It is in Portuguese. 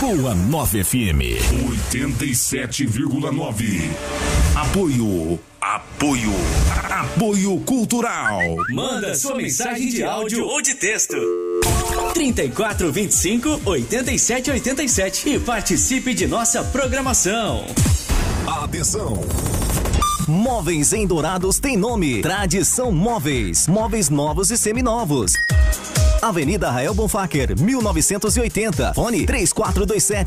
Boa 9 FM 87,9. Apoio cultural. Manda sua mensagem de áudio ou de texto. 3425-8787 e participe de nossa programação. Atenção! Móveis em Dourados tem nome. Tradição Móveis. Móveis novos e seminovos. Avenida Rael Bonfacker, 1980. Fone 3427